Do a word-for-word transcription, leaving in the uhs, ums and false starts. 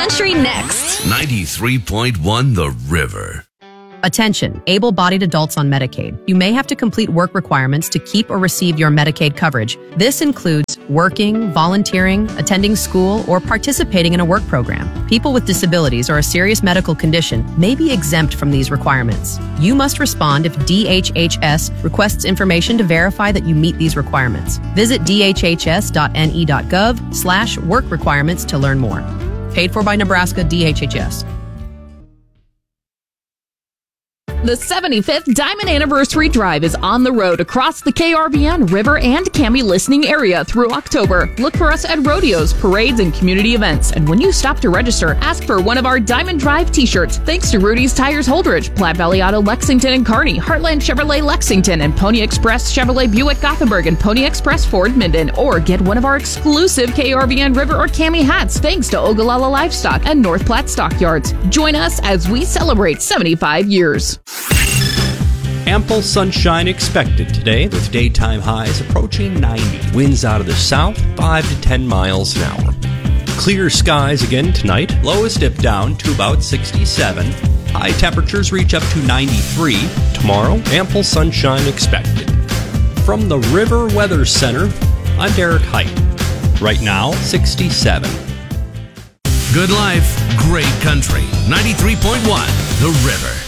Country next. ninety-three point one The River. Attention, able-bodied adults on Medicaid. You may have to complete work requirements to keep or receive your Medicaid coverage. This includes working, volunteering, attending school, or participating in a work program. People with disabilities or a serious medical condition may be exempt from these requirements. You must respond if D H H S requests information to verify that you meet these requirements. Visit d h h s dot n e dot gov slash work requirements to learn more. Paid for by Nebraska D H H S. The seventy-fifth Diamond Anniversary Drive is on the road across the K R V N, River, and Cami listening area through October. Look for us at rodeos, parades, and community events. And when you stop to register, ask for one of our Diamond Drive t-shirts. Thanks to Rudy's Tires Holdridge, Platte Valley Auto Lexington and Kearney, Heartland Chevrolet Lexington, and Pony Express Chevrolet Buick Gothenburg, and Pony Express Ford Minden. Or get one of our exclusive K R V N, River, or Cami hats thanks to Ogallala Livestock and North Platte Stockyards. Join us as we celebrate seventy-five years. Ample sunshine expected today with daytime highs approaching ninety. Winds out of the south, five to ten miles an hour. Clear skies again tonight. Lows dip down to about sixty-seven. High temperatures reach up to ninety-three. Tomorrow, ample sunshine expected. From the River Weather Center, I'm Derek Height. Right now, sixty-seven. Good life, great country. ninety-three point one The River.